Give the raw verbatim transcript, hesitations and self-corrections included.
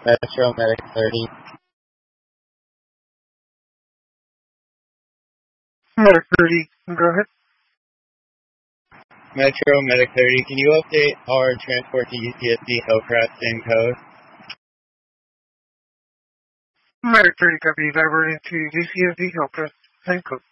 Metro Medic thirty. Medic thirty, go ahead. Metro Medic thirty, can you update our transport to U C S D Hillcrest same code? Medic thirty, copy, diverted to U C S D Hillcrest, same code.